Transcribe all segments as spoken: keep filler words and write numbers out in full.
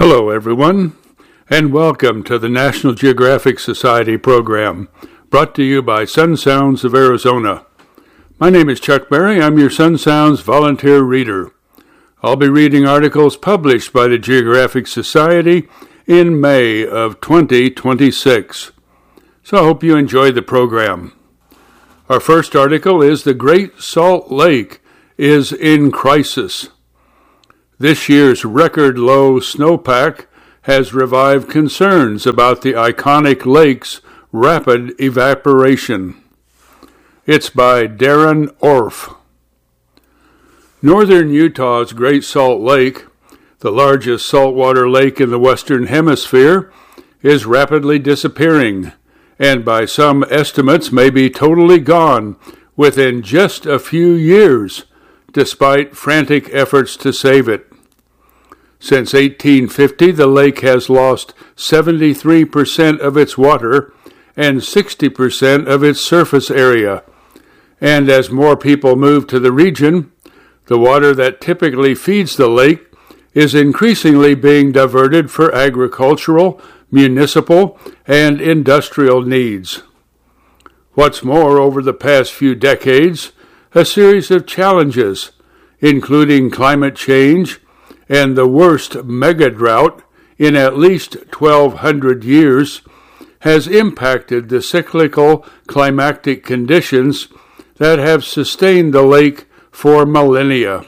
Hello, everyone, and welcome to the National Geographic Society program, brought to you by Sun Sounds of Arizona. My name is Chuck Berry. I'm your Sun Sounds volunteer reader. I'll be reading articles published by the Geographic Society in May of twenty twenty-six. So I hope you enjoy the program. Our first article is The Great Salt Lake is in Crisis. This year's record low snowpack has revived concerns about the iconic lake's rapid evaporation. It's by Darren Orff. Northern Utah's Great Salt Lake, the largest saltwater lake in the Western Hemisphere, is rapidly disappearing, and by some estimates may be totally gone within just a few years, despite frantic efforts to save it. Since eighteen fifty, the lake has lost seventy-three percent of its water and sixty percent of its surface area. And as more people move to the region, the water that typically feeds the lake is increasingly being diverted for agricultural, municipal, and industrial needs. What's more, over the past few decades, a series of challenges, including climate change and the worst mega drought in at least twelve hundred years, has impacted the cyclical climatic conditions that have sustained the lake for millennia.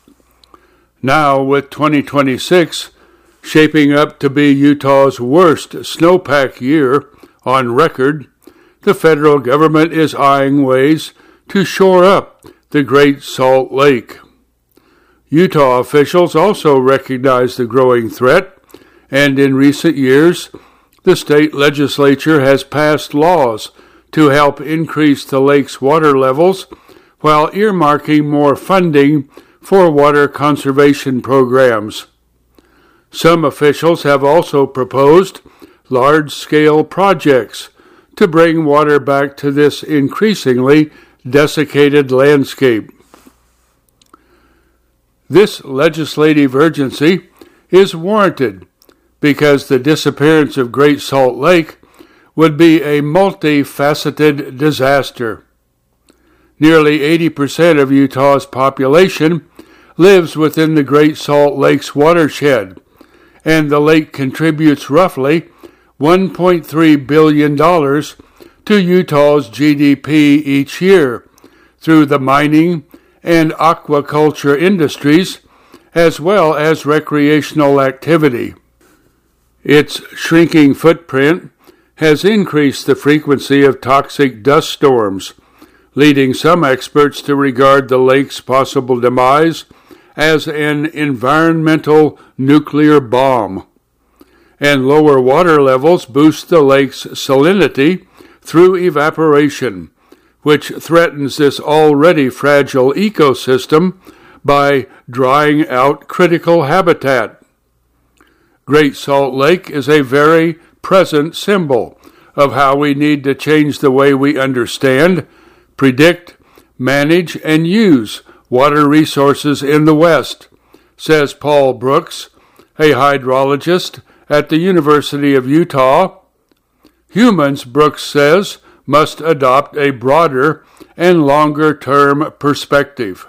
Now, with twenty twenty-six shaping up to be Utah's worst snowpack year on record, the federal government is eyeing ways to shore up the Great Salt Lake. Utah officials also recognize the growing threat, and in recent years, the state legislature has passed laws to help increase the lake's water levels while earmarking more funding for water conservation programs. Some officials have also proposed large-scale projects to bring water back to this increasingly desiccated landscape. This legislative urgency is warranted because the disappearance of Great Salt Lake would be a multifaceted disaster. Nearly eighty percent of Utah's population lives within the Great Salt Lake's watershed, and the lake contributes roughly one point three billion dollars to Utah's G D P each year through the mining and aquaculture industries, as well as recreational activity. Its shrinking footprint has increased the frequency of toxic dust storms, leading some experts to regard the lake's possible demise as an environmental nuclear bomb. And lower water levels boost the lake's salinity through evaporation, which threatens this already fragile ecosystem by drying out critical habitat. Great Salt Lake is a very present symbol of how we need to change the way we understand, predict, manage, and use water resources in the West, says Paul Brooks, a hydrologist at the University of Utah. Humans, Brooks says, must adopt a broader and longer-term perspective.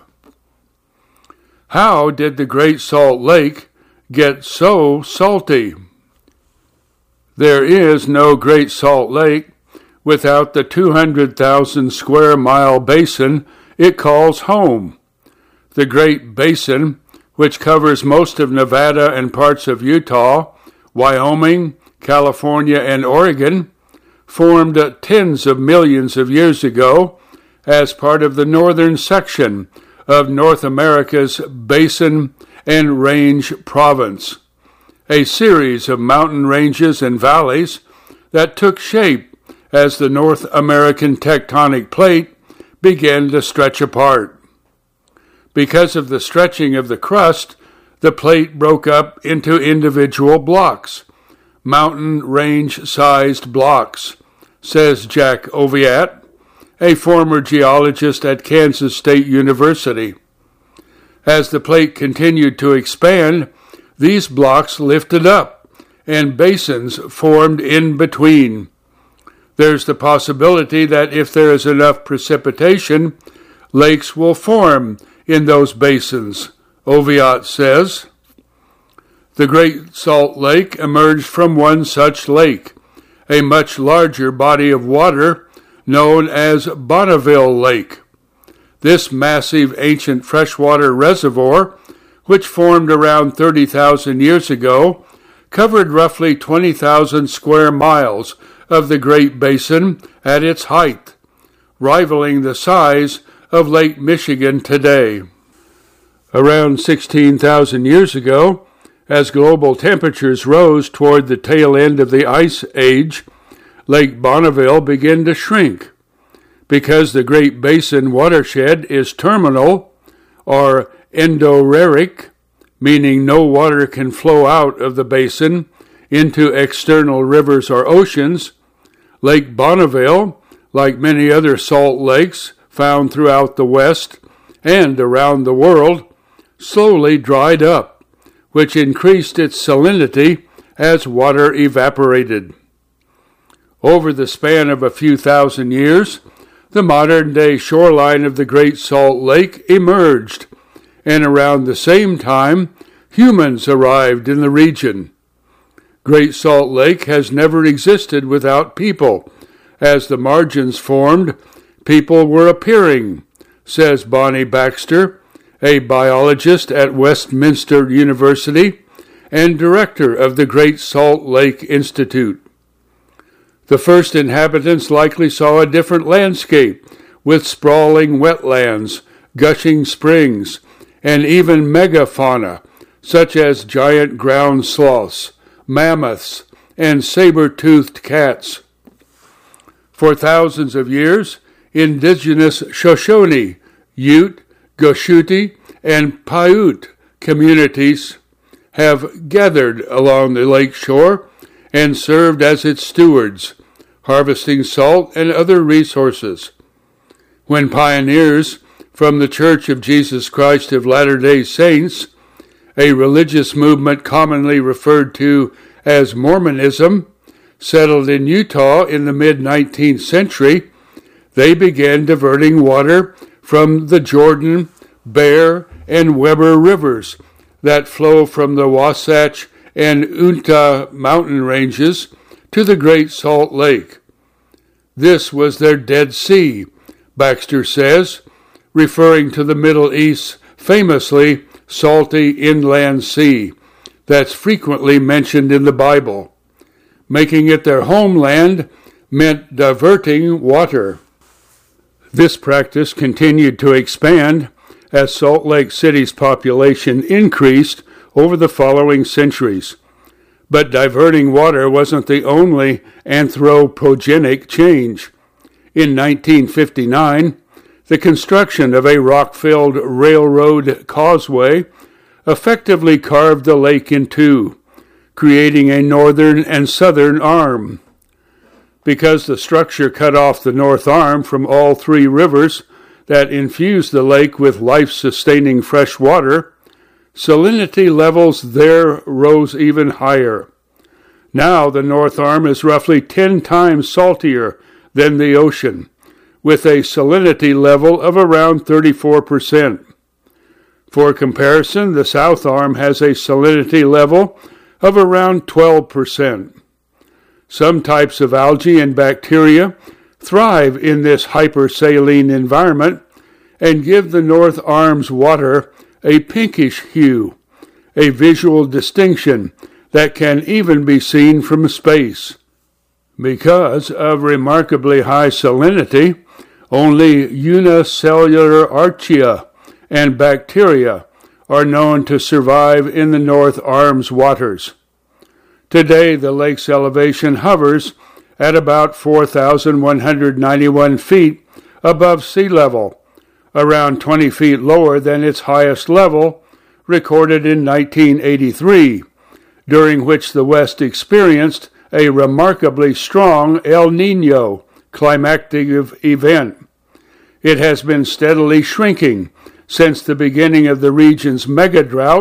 How did the Great Salt Lake get so salty? There is no Great Salt Lake without the two hundred thousand square mile basin it calls home. The Great Basin, which covers most of Nevada and parts of Utah, Wyoming, California, and Oregon, formed tens of millions of years ago as part of the northern section of North America's Basin and Range Province, a series of mountain ranges and valleys that took shape as the North American tectonic plate began to stretch apart. Because of the stretching of the crust, the plate broke up into individual blocks, mountain range-sized blocks, says Jack Oviatt, a former geologist at Kansas State University. As the plate continued to expand, these blocks lifted up and basins formed in between. There's the possibility that if there is enough precipitation, lakes will form in those basins, Oviatt says. The Great Salt Lake emerged from one such lake, a much larger body of water known as Bonneville Lake. This massive ancient freshwater reservoir, which formed around thirty thousand years ago, covered roughly twenty thousand square miles of the Great Basin at its height, rivaling the size of Lake Michigan today. Around sixteen thousand years ago, as global temperatures rose toward the tail end of the Ice Age, Lake Bonneville began to shrink. Because the Great Basin watershed is terminal, or endorheic, meaning no water can flow out of the basin into external rivers or oceans, Lake Bonneville, like many other salt lakes found throughout the West and around the world, slowly dried up, which increased its salinity as water evaporated. Over the span of a few thousand years, the modern-day shoreline of the Great Salt Lake emerged, and around the same time, humans arrived in the region. Great Salt Lake has never existed without people. As the margins formed, people were appearing, says Bonnie Baxter, a biologist at Westminster University and director of the Great Salt Lake Institute. The first inhabitants likely saw a different landscape, with sprawling wetlands, gushing springs, and even megafauna, such as giant ground sloths, mammoths, and saber-toothed cats. For thousands of years, indigenous Shoshone, Ute, Goshuti, and Paiute communities have gathered along the lake shore and served as its stewards, harvesting salt and other resources. When pioneers from the Church of Jesus Christ of Latter-day Saints, a religious movement commonly referred to as Mormonism, settled in Utah in the mid-nineteenth century, they began diverting water from the Jordan, Bear, and Weber rivers that flow from the Wasatch and Uinta mountain ranges to the Great Salt Lake. This was their Dead Sea, Baxter says, referring to the Middle East's famously salty inland sea that's frequently mentioned in the Bible. Making it their homeland meant diverting water. This practice continued to expand as Salt Lake City's population increased over the following centuries. But diverting water wasn't the only anthropogenic change. In nineteen fifty-nine, the construction of a rock-filled railroad causeway effectively carved the lake in two, creating a northern and southern arm. Because the structure cut off the north arm from all three rivers that infused the lake with life-sustaining fresh water, salinity levels there rose even higher. Now the north arm is roughly ten times saltier than the ocean, with a salinity level of around thirty-four percent. For comparison, the south arm has a salinity level of around twelve percent. Some types of algae and bacteria thrive in this hypersaline environment and give the North Arm's water a pinkish hue, a visual distinction that can even be seen from space. Because of remarkably high salinity, only unicellular archaea and bacteria are known to survive in the North Arm's waters. Today, the lake's elevation hovers at about four thousand one hundred ninety-one feet above sea level, around twenty feet lower than its highest level, recorded in nineteen eighty-three, during which the West experienced a remarkably strong El Niño climactic event. It has been steadily shrinking since the beginning of the region's mega drought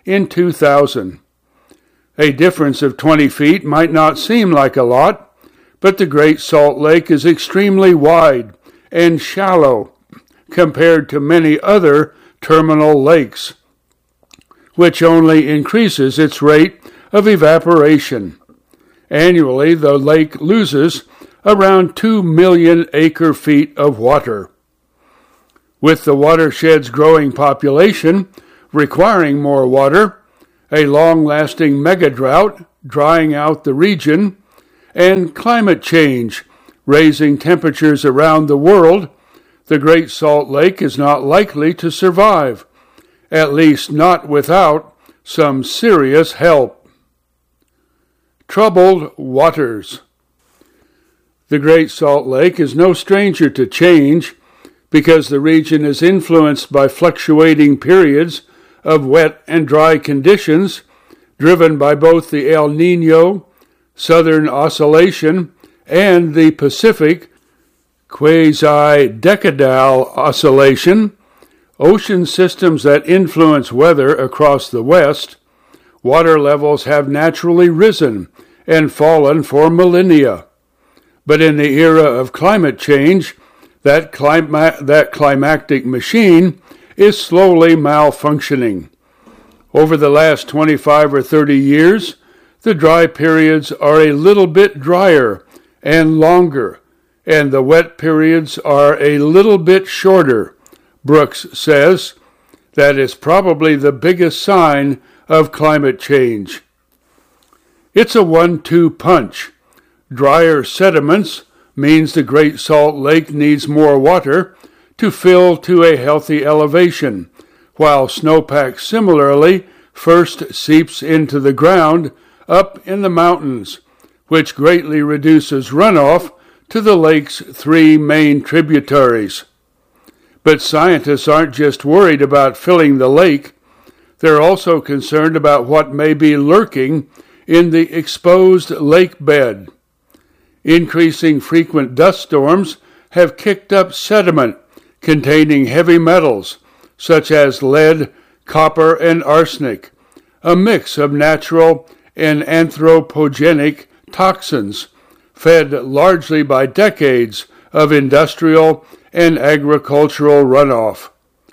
in two thousand. A difference of twenty feet might not seem like a lot, but the Great Salt Lake is extremely wide and shallow compared to many other terminal lakes, which only increases its rate of evaporation. Annually, the lake loses around two million acre-feet of water. With the watershed's growing population requiring more water, a long-lasting megadrought drying out the region, and climate change raising temperatures around the world, the Great Salt Lake is not likely to survive, at least not without some serious help. Troubled waters. The Great Salt Lake is no stranger to change because the region is influenced by fluctuating periods of wet and dry conditions driven by both the El Niño, Southern Oscillation, and the Pacific Quasi-Decadal Oscillation, ocean systems that influence weather across the West. Water levels have naturally risen and fallen for millennia. But in the era of climate change, that, clima- that climactic machine is slowly malfunctioning. Over the last twenty-five or thirty years, the dry periods are a little bit drier and longer, and the wet periods are a little bit shorter, Brooks says. That is probably the biggest sign of climate change. It's a one two punch. Drier sediments means the Great Salt Lake needs more water to fill to a healthy elevation, while snowpack similarly first seeps into the ground up in the mountains, which greatly reduces runoff to the lake's three main tributaries. But scientists aren't just worried about filling the lake, they're also concerned about what may be lurking in the exposed lake bed. Increasing frequent dust storms have kicked up sediment containing heavy metals such as lead, copper, and arsenic, a mix of natural and anthropogenic toxins fed largely by decades of industrial and agricultural runoff.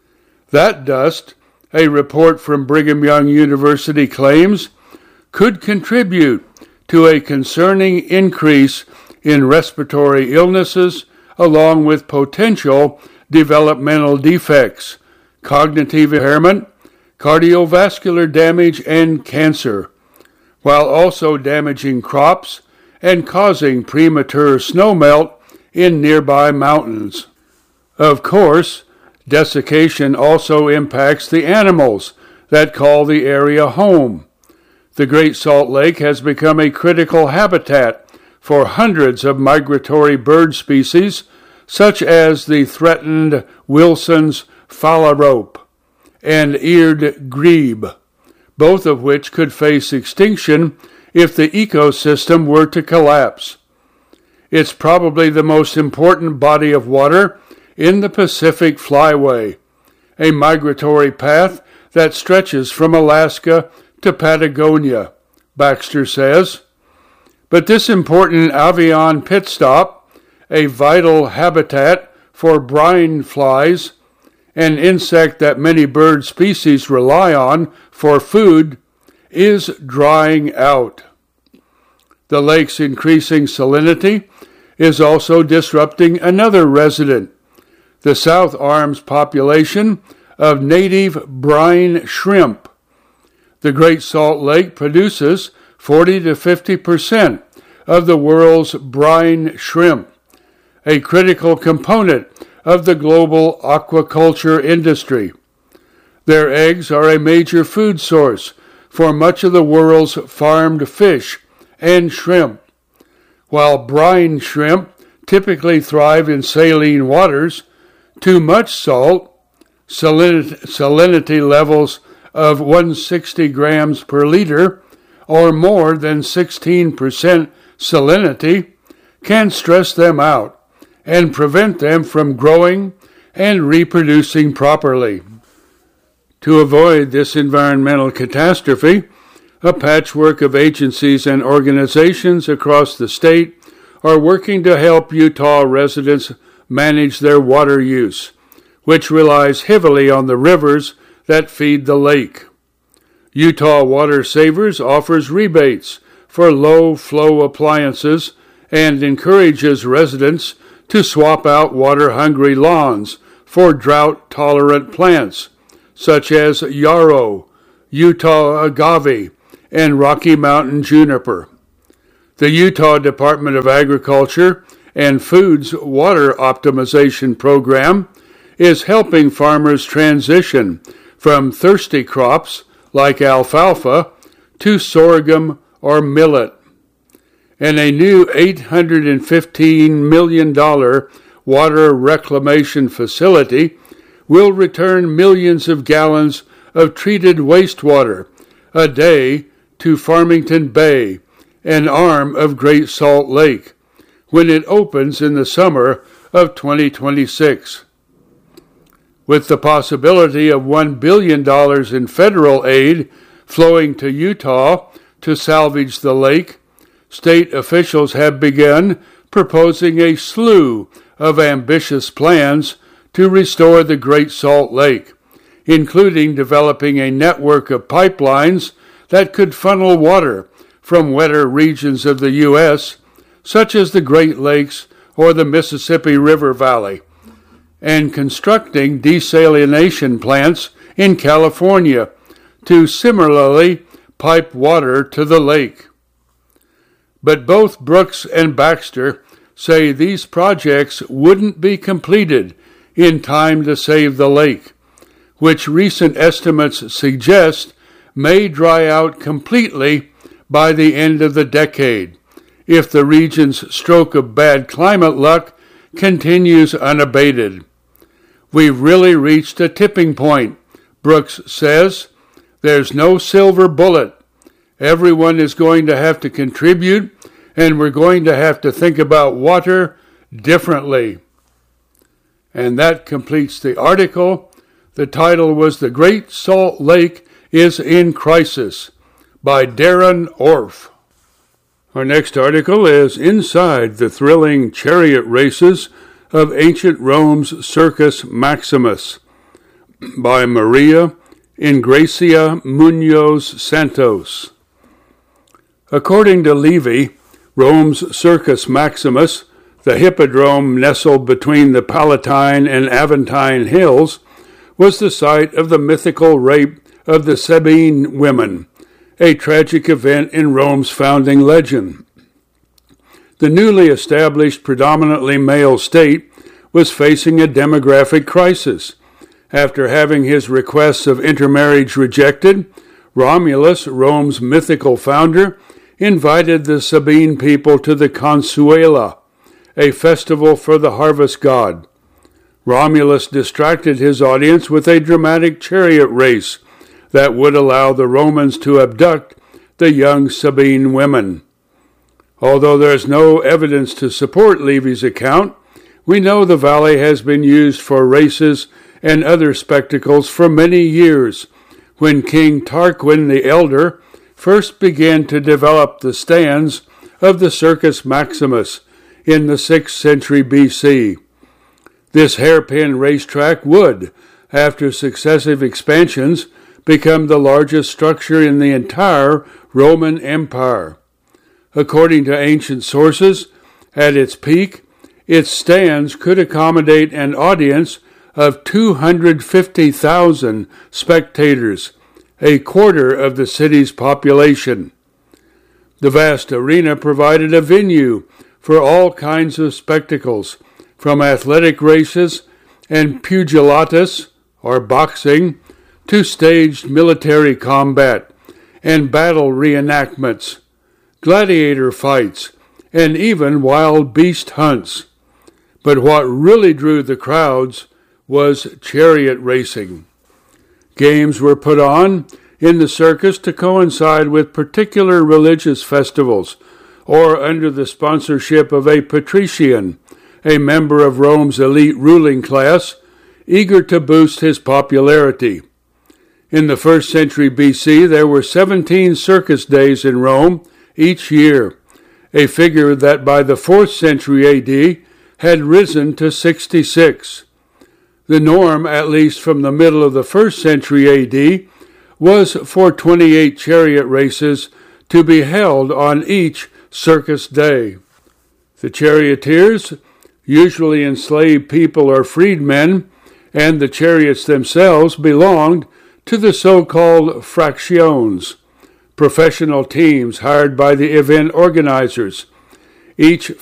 That dust, a report from Brigham Young University claims, could contribute to a concerning increase in respiratory illnesses along with potential developmental defects, cognitive impairment, cardiovascular damage, and cancer, while also damaging crops and causing premature snowmelt in nearby mountains. Of course, desiccation also impacts the animals that call the area home. The Great Salt Lake has become a critical habitat for hundreds of migratory bird species, such as the threatened Wilson's phalarope and eared grebe, both of which could face extinction if the ecosystem were to collapse. It's probably the most important body of water in the Pacific Flyway, a migratory path that stretches from Alaska to Patagonia, Baxter says. But this important avian pit stop, a vital habitat for brine flies, an insect that many bird species rely on for food, is drying out. The lake's increasing salinity is also disrupting another resident, the South Arm's population of native brine shrimp. The Great Salt Lake produces forty to fifty percent of the world's brine shrimp, a critical component of the global aquaculture industry. Their eggs are a major food source for much of the world's farmed fish and shrimp. While brine shrimp typically thrive in saline waters, too much salt, salinity, salinity levels of one hundred sixty grams per liter, or more than sixteen percent salinity, can stress them out and prevent them from growing and reproducing properly. To avoid this environmental catastrophe, a patchwork of agencies and organizations across the state are working to help Utah residents manage their water use, which relies heavily on the rivers that feed the lake. Utah Water Savers offers rebates for low-flow appliances and encourages residents to swap out water-hungry lawns for drought-tolerant plants, such as yarrow, Utah agave, and Rocky Mountain juniper. The Utah Department of Agriculture and Food's Water Optimization Program is helping farmers transition from thirsty crops like alfalfa to sorghum or millet. And a new eight hundred fifteen million dollars water reclamation facility will return millions of gallons of treated wastewater a day to Farmington Bay, an arm of Great Salt Lake, when it opens in the summer of twenty twenty-six. With the possibility of one billion dollars in federal aid flowing to Utah to salvage the lake, state officials have begun proposing a slew of ambitious plans to restore the Great Salt Lake, including developing a network of pipelines that could funnel water from wetter regions of the U S, such as the Great Lakes or the Mississippi River Valley, and constructing desalination plants in California to similarly pipe water to the lake. But both Brooks and Baxter say these projects wouldn't be completed in time to save the lake, which recent estimates suggest may dry out completely by the end of the decade, if the region's stroke of bad climate luck continues unabated. We've really reached a tipping point, Brooks says. There's no silver bullet. Everyone is going to have to contribute, and we're going to have to think about water differently. And that completes the article. The title was The Great Salt Lake is in Crisis by Darren Orff. Our next article is Inside the Thrilling Chariot Races of Ancient Rome's Circus Maximus by Maria Ingracia Munoz Santos. According to Livy, Rome's Circus Maximus, the hippodrome nestled between the Palatine and Aventine hills, was the site of the mythical rape of the Sabine women, a tragic event in Rome's founding legend. The newly established predominantly male state was facing a demographic crisis. After having his requests of intermarriage rejected, Romulus, Rome's mythical founder, invited the Sabine people to the Consuela, a festival for the harvest god. Romulus distracted his audience with a dramatic chariot race that would allow the Romans to abduct the young Sabine women. Although there is no evidence to support Livy's account, we know the valley has been used for races and other spectacles for many years, when King Tarquin the Elder first began to develop the stands of the Circus Maximus in the sixth century B C. This hairpin racetrack would, after successive expansions, become the largest structure in the entire Roman Empire. According to ancient sources, at its peak, its stands could accommodate an audience of two hundred fifty thousand spectators, a quarter of the city's population. The vast arena provided a venue for all kinds of spectacles, from athletic races and pugilitis, or boxing, to staged military combat and battle reenactments, gladiator fights, and even wild beast hunts. But what really drew the crowds was chariot racing. Games were put on in the circus to coincide with particular religious festivals, or under the sponsorship of a patrician, a member of Rome's elite ruling class, eager to boost his popularity. In the first century B C, there were seventeen circus days in Rome each year, a figure that by the fourth century A D had risen to sixty-six. The norm, at least from the middle of the first century A D, was for twenty-eight chariot races to be held on each circus day. The charioteers, usually enslaved people or freedmen, and the chariots themselves belonged to the so-called fractions, professional teams hired by the event organizers. Each